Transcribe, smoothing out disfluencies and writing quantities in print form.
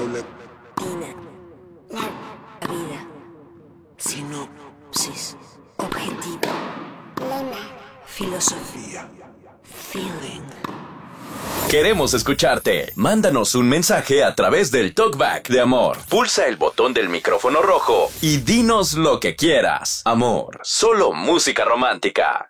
Ina. La vida. Sinopsis. Objetivo. Lema. Filosofía. Feeling. Queremos escucharte. Mándanos un mensaje a través del TalkBack de Amor. Pulsa el botón del micrófono rojo y dinos lo que quieras. Amor, solo música romántica.